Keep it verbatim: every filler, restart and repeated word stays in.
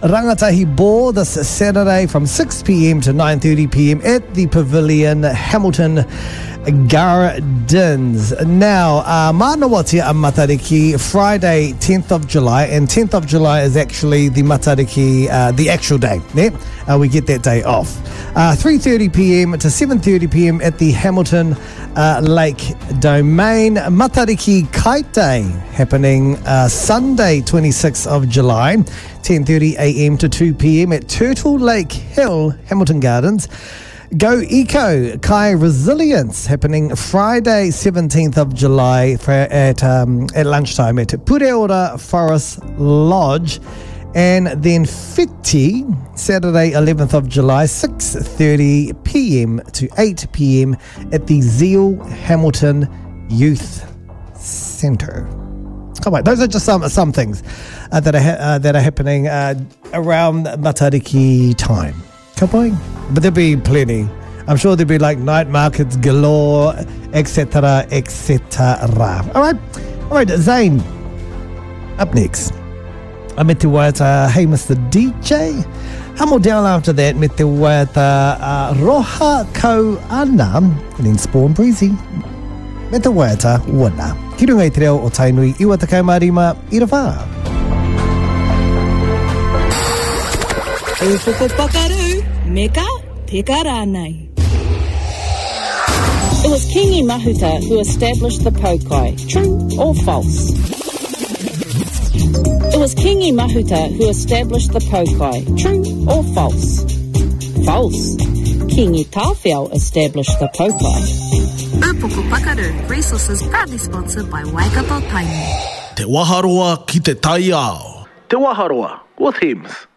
Rangatahi Ball this Saturday from six p.m. to nine thirty p.m. at the Pavilion, Hamilton Gardens. Now, uh, Manawatia a Matariki, Friday, tenth of July, and tenth of July is actually the Matariki, uh, the actual day. Yeah? Uh, we get that day off. Uh, three thirty p.m. to seven thirty p.m. at the Hamilton uh, Lake Domain. Matariki Kite Day happening uh, Sunday, twenty-sixth of July, ten thirty a.m. to two p.m. at Turtle Lake Hill, Hamilton Gardens. Go Eco Kai Resilience happening Friday, seventeenth of July for, at um, at lunchtime at Pureora Forest Lodge. And then Whiti, Saturday, eleventh of July, six thirty p.m. to eight p.m. at the Zeal Hamilton Youth Centre. Come on, those are just some some things uh, that are ha- uh, that are happening uh, around Matariki time. Come on, but there'll be plenty. I'm sure there'll be like night markets galore, et cetera, et cetera. All right, all right, Zane. Up next. I'm at the waiata, hey Mister D J. Hamo down after that, met the waiata uh, Roha Ko Ana, and then Spawn Breezy. Met the waiata Wana. Ki runga i te reo o Tainui, iwa te kaumarima, i rawha. E whoko pakaru, meka te karanai. It was Kingi Mahuta who established the Pokai. True or false? It was Kingi Mahuta who established the Pokai. True or false? False. Kingi Tawhao established the Pokai. Upoko Pakaru, resources proudly sponsored by Waikato Tainui. Te Waharoa ki te tai ao. Te Waharoa with Hems.